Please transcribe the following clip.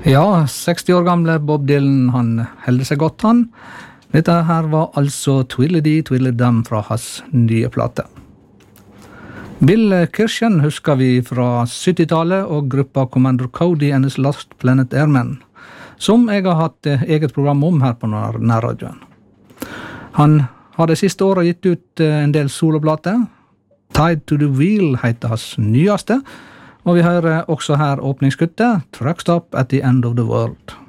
Ja, 60 år gamle Bob Dylan, han helder seg godt, han. Dette her var altså Twiddly-dee, Twiddly-dum fra hans nye plate. Bill Kirchen husker vi fra 70-tallet og gruppa Commander Cody and his Lost Planet Airmen, som jeg har hatt eget program om her på nærradioen. Han har det siste året gitt ut en del soloplater. Tied to the Wheel heter hans nyeste, og vi hører også her åpningsskuttet Truck Stop at the End of the World.